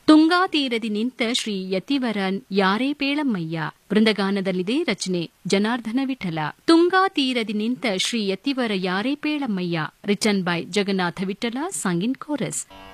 ತುಂಗಾ ತೀರದಿ ನಿಂತ ಶ್ರೀ ಯತಿವರ ಯಾರೇ ಪೇಳಮ್ಮಯ್ಯ. ಬೃಂದಗಾನದಲ್ಲಿದೆ, ರಚನೆ ಜನಾರ್ದನ ವಿಠಲ. ತುಂಗಾ ತೀರದಿ ನಿಂತ ಶ್ರೀ ಯತಿವರ ಯಾರೇ ಪೇಳಮ್ಮಯ್ಯ, written by Jagannath Vittala, Sung in chorus.